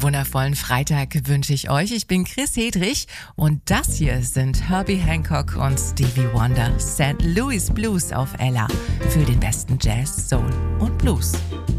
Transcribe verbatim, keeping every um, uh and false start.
wundervollen Freitag wünsche ich euch. Ich bin Chris Hedrich und das hier sind Herbie Hancock und Stevie Wonder. Saint Louis Blues auf Ella für den besten Jazz, Soul und Blues.